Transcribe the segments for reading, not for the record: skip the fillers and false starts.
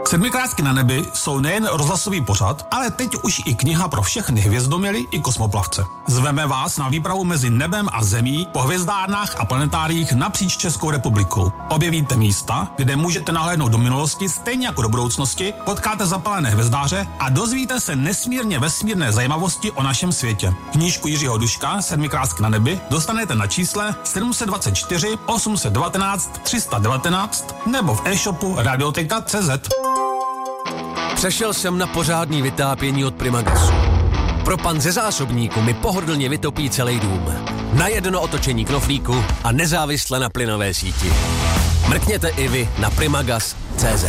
Sedmikrásky na nebi jsou nejen rozhlasový pořad, ale teď už i kniha pro všechny hvězdoměry i kosmoplavce. Zveme vás na výpravu mezi nebem a zemí po hvězdárnách a planetáriích napříč Českou republikou. Objevíte místa, kde můžete nahlédnout do minulosti stejně jako do budoucnosti, potkáte zapalené hvězdáře a dozvíte se nesmírně vesmírné zajímavosti o našem světě. Knížku Jiřího Duška Sedmikrásky na nebi dostanete na čísle 724 819 319 nebo v e-shopu radioteka.cz. Přešel jsem na pořádný vytápění od Primagasu. Propan ze zásobníku mi pohodlně vytopí celý dům. Na jedno otočení knoflíku a nezávisle na plynové síti. Mrkněte i vy na primagas.cz.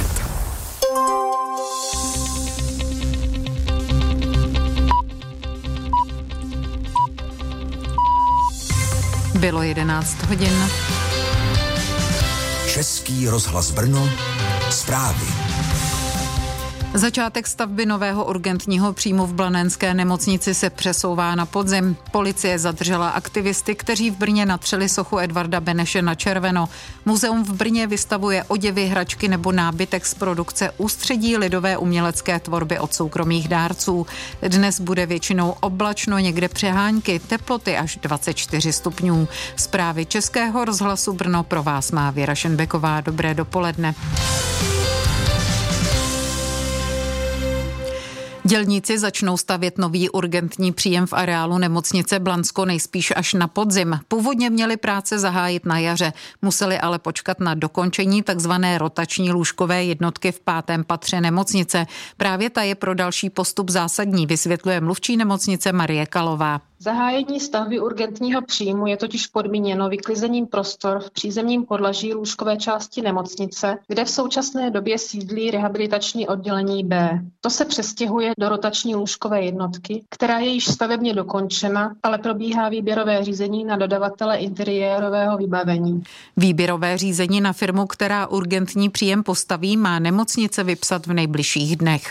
Bylo 11 hodin. Český rozhlas Brno, zprávy. Začátek stavby nového urgentního příjmu v Blanenské nemocnici se přesouvá na podzim. Policie zadržela aktivisty, kteří v Brně natřeli sochu Edvarda Beneše na červeno. Muzeum v Brně vystavuje oděvy, hračky nebo nábytek z produkce Ústředí lidové umělecké tvorby od soukromých dárců. Dnes bude většinou oblačno, někde přehánky, teploty až 24 stupňů. Zprávy Českého rozhlasu Brno pro vás má Věra Šenbeková. Dobré dopoledne. Dělníci začnou stavět nový urgentní příjem v areálu nemocnice Blansko nejspíš až na podzim. Původně měli práce zahájit na jaře, museli ale počkat na dokončení takzvané rotační lůžkové jednotky v 5. patře nemocnice. Právě ta je pro další postup zásadní, vysvětluje mluvčí nemocnice Marie Kalová. Zahájení stavby urgentního příjmu je totiž podmíněno vyklizením prostor v přízemním podlaží lůžkové části nemocnice, kde v současné době sídlí rehabilitační oddělení B. To se přestěhuje do rotační lůžkové jednotky, která je již stavebně dokončena, ale probíhá výběrové řízení na dodavatele interiérového vybavení. Výběrové řízení na firmu, která urgentní příjem postaví, má nemocnice vypsat v nejbližších dnech.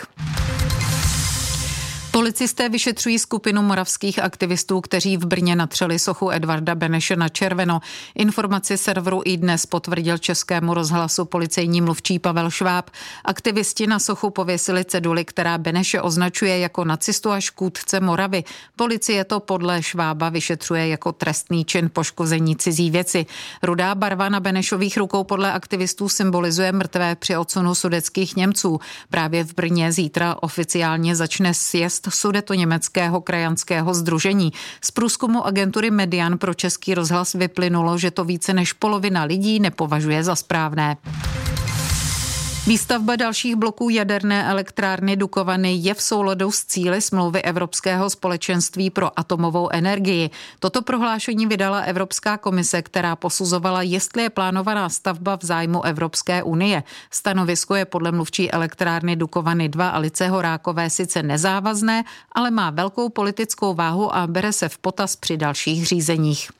Policisté vyšetřují skupinu moravských aktivistů, kteří v Brně natřeli sochu Edvarda Beneše na červeno. Informaci serveru iDnes potvrdil Českému rozhlasu policejní mluvčí Pavel Šváb. Aktivisti na sochu pověsili ceduli, která Beneše označuje jako nacistu a škůdce Moravy. Policie to podle Švába vyšetřuje jako trestný čin poškození cizí věci. Rudá barva na Benešových rukou podle aktivistů symbolizuje mrtvé při odsunu sudetských Němců. Právě v Brně zítra oficiálně začne sjezd Sudetoněmeckého krajanského sdružení. Z průzkumu agentury Median pro Český rozhlas vyplynulo, že to více než polovina lidí nepovažuje za správné. Výstavba dalších bloků jaderné elektrárny Dukovany je v souladu s cíli smlouvy Evropského společenství pro atomovou energii. Toto prohlášení vydala Evropská komise, která posuzovala, jestli je plánovaná stavba v zájmu Evropské unie. Stanovisko je podle mluvčí elektrárny Dukovany 2 Alice Horákové sice nezávazné, ale má velkou politickou váhu a bere se v potaz při dalších řízeních.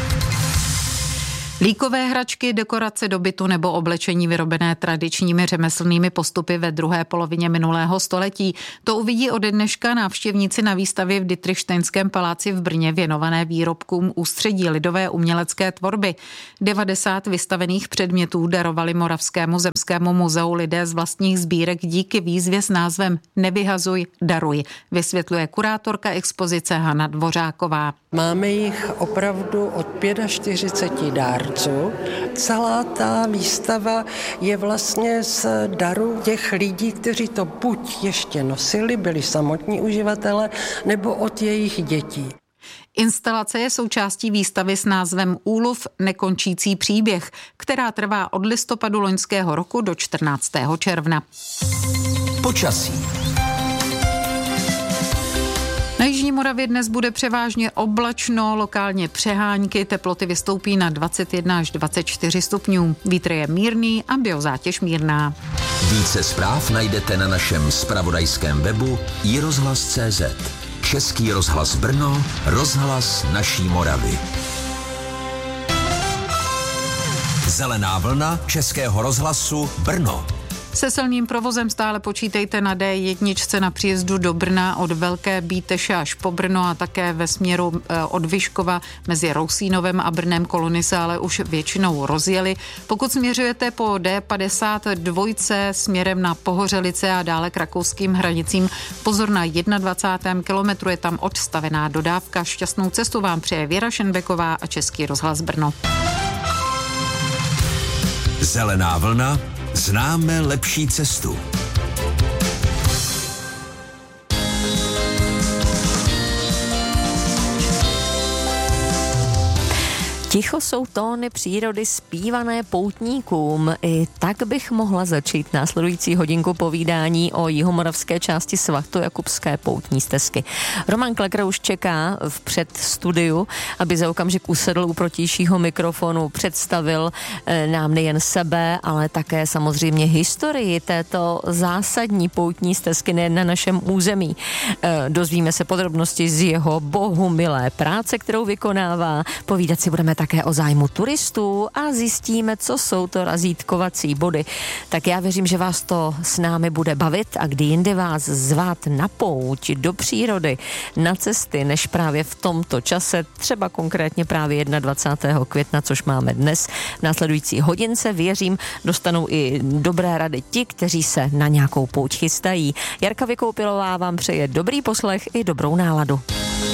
Líkové hračky, dekorace do bytu nebo oblečení vyrobené tradičními řemeslnými postupy ve druhé polovině minulého století. To uvidí ode dneška návštěvníci na výstavě v Dietrichsteinském paláci v Brně věnované výrobkům Ústředí lidové umělecké tvorby. 90 vystavených předmětů darovali Moravskému zemskému muzeu lidé z vlastních sbírek díky výzvě s názvem Nevyhazuj, daruj, vysvětluje kurátorka expozice Hana Dvořáková. Máme jich opravdu od 45 dárců. Celá ta výstava je vlastně z daru těch lidí, kteří to buď ještě nosili, byli samotní uživatelé, nebo od jejich dětí. Instalace je součástí výstavy s názvem Úlov nekončící příběh, která trvá od listopadu loňského roku do 14. června. Počasí. Na jižní Moravě dnes bude převážně oblačno, lokálně přehánky, teploty vystoupí na 21 až 24 stupňů. Vítr je mírný a biozátěž mírná. Více zpráv najdete na našem zpravodajském webu iRozhlas.cz. Český rozhlas Brno, rozhlas naší Moravy. Zelená vlna Českého rozhlasu Brno. Se silným provozem stále počítejte na D1 na příjezdu do Brna od Velké Bíteše až po Brno a také ve směru od Vyškova mezi Rousínovem a Brnem kolony se ale už většinou rozjeli. Pokud směřujete po D52 směrem na Pohořelice a dále k rakouským hranicím, pozor na 21. kilometru, je tam odstavená dodávka. Šťastnou cestu vám přeje Věra Šenbeková a Český rozhlas Brno. Zelená vlna, známe lepší cestu. Ticho jsou tóny přírody zpívané poutníkům. I tak bych mohla začít následující hodinku povídání o jihomoravské části Svatojakubské poutní stezky. Roman Klekr už čeká v předstudiu, aby za okamžik usedl u protějšího mikrofonu, představil nám nejen sebe, ale také samozřejmě historii této zásadní poutní stezky nejen na našem území. Dozvíme se podrobnosti z jeho bohumilé práce, kterou vykonává. Povídat si budeme také o zájmu turistů a zjistíme, co jsou to razítkovací body. Tak já věřím, že vás to s námi bude bavit a kdy jindy vás zvát na pouť, do přírody, na cesty, než právě v tomto čase, třeba konkrétně právě 21. května, což máme dnes. V následující hodince, věřím, dostanou i dobré rady ti, kteří se na nějakou pouť chystají. Jarka Vykoupilová vám přeje dobrý poslech i dobrou náladu.